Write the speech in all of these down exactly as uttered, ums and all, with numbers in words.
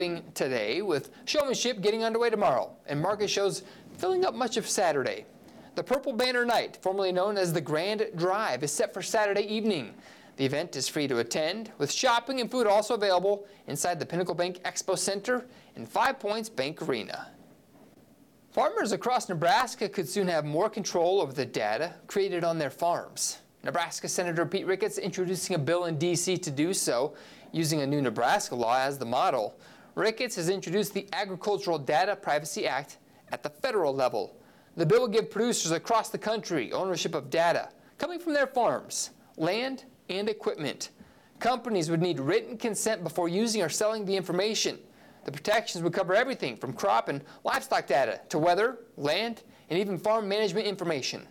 today, with showmanship getting underway tomorrow and market shows filling up much of Saturday. The Purple Banner Night, formerly known as the Grand Drive, is set for Saturday evening. The event is free to attend, with shopping and food also available inside the Pinnacle Bank Expo Center and Five Points Bank Arena. Farmers across Nebraska could soon have more control over the data created on their farms. Nebraska Senator Pete Ricketts introducing a bill in D C to do so, using a new Nebraska law as the model. Ricketts has introduced the Agricultural Data Privacy Act at the federal level. The bill will give producers across the country ownership of data coming from their farms, land, and equipment. Companies would need written consent before using or selling the information. The protections would cover everything from crop and livestock data to weather, land, and even farm management information.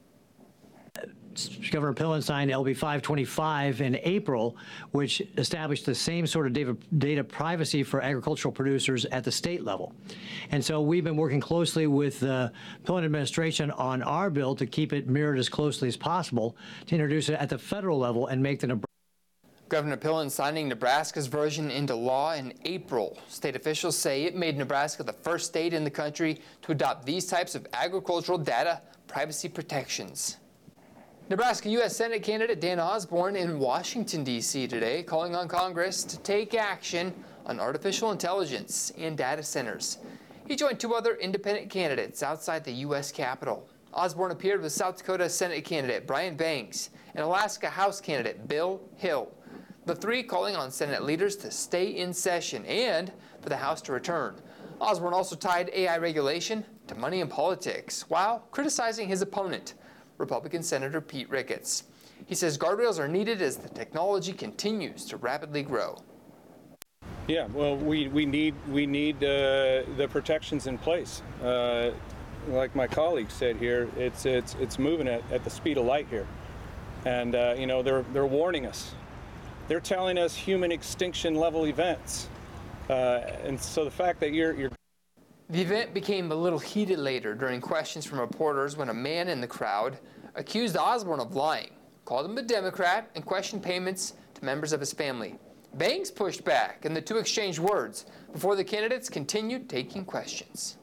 Governor Pillen signed L B five twenty-five in April, which established the same sort of data, data privacy for agricultural producers at the state level. And so we've been working closely with the Pillen administration on our bill to keep it mirrored as closely as possible, to introduce it at the federal level and make the Nebraska. Governor Pillen signing Nebraska's version into law in April. State officials say it made Nebraska the first state in the country to adopt these types of agricultural data privacy protections. Nebraska U S Senate candidate Dan Osborne in Washington, D C today, calling on Congress to take action on artificial intelligence and data centers. He joined two other independent candidates outside the U S Capitol. Osborne appeared with South Dakota Senate candidate Brian Banks and Alaska House candidate Bill Hill. The three calling on Senate leaders to stay in session and for the House to return. Osborne also tied A I regulation to money and politics while criticizing his opponent, Republican Senator Pete Ricketts. He says guardrails are needed as the technology continues to rapidly grow. Yeah, well, we, we need we need uh, the protections in place. Uh, like my colleague said here, it's it's it's moving at, at the speed of light here, and uh, you know they're they're warning us. They're telling us human extinction level events, uh, and so the fact that you're you're. The event became a little heated later during questions from reporters when a man in the crowd accused Osborne of lying, called him a Democrat, and questioned payments to members of his family. Banks pushed back, and the two exchanged words before the candidates continued taking questions.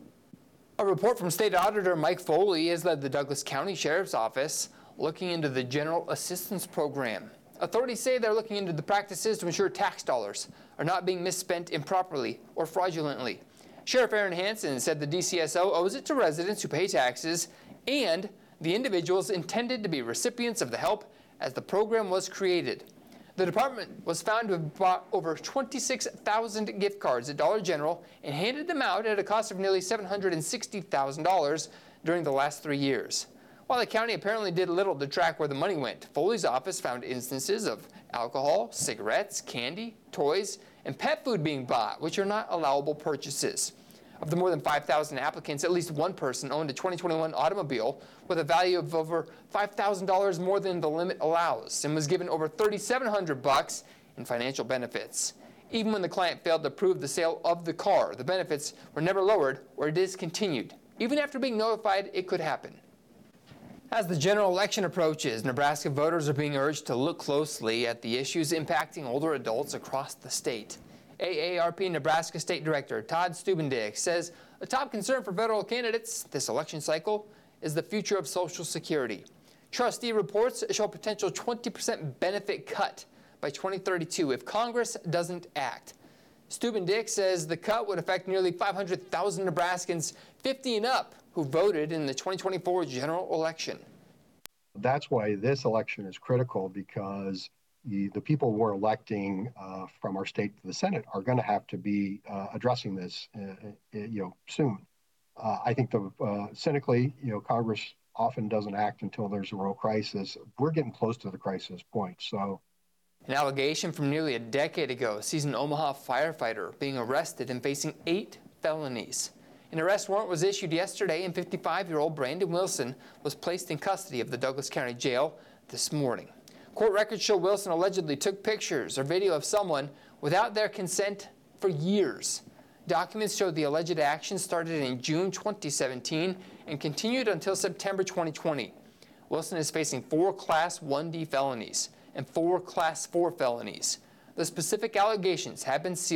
A report from State Auditor Mike Foley has led the Douglas County Sheriff's Office looking into the General Assistance Program. Authorities say they're looking into the practices to ensure tax dollars are not being misspent improperly or fraudulently. Sheriff Aaron Hansen said the D C S O owes it to residents who pay taxes and the individuals intended to be recipients of the help as the program was created. The department was found to have bought over twenty-six thousand gift cards at Dollar General and handed them out at a cost of nearly seven hundred sixty thousand dollars during the last three years. While the county apparently did little to track where the money went, Foley's office found instances of alcohol, cigarettes, candy, toys, and pet food being bought, which are not allowable purchases. Of the more than five thousand applicants, at least one person owned a twenty twenty-one automobile with a value of over five thousand dollars more than the limit allows and was given over thirty-seven hundred bucks in financial benefits. Even when the client failed to prove the sale of the car, the benefits were never lowered or discontinued, even after being notified it could happen. As the general election approaches, Nebraska voters are being urged to look closely at the issues impacting older adults across the state. A A R P Nebraska State Director Todd Stubendick says a top concern for federal candidates this election cycle is the future of Social Security. Trustee reports show a potential twenty percent benefit cut by twenty thirty-two if Congress doesn't act. Stubendick says the cut would affect nearly five hundred thousand Nebraskans fifty and up who voted in the twenty twenty-four general election. That's why this election is critical, because The, the people we're electing uh, from our state to the Senate are going to have to be uh, addressing this, uh, uh, you know, soon. Uh, I think the uh, cynically, you know, Congress often doesn't act until there's a real crisis. We're getting close to the crisis point. So, an allegation from nearly a decade ago sees an Omaha firefighter being arrested and facing eight felonies. An arrest warrant was issued yesterday, and fifty-five-year-old Brandon Wilson was placed in custody of the Douglas County Jail this morning. Court records show Wilson allegedly took pictures or video of someone without their consent for years. Documents show the alleged action started in June twenty seventeen and continued until September twenty twenty. Wilson is facing four Class one D felonies and four Class four felonies. The specific allegations have been sealed.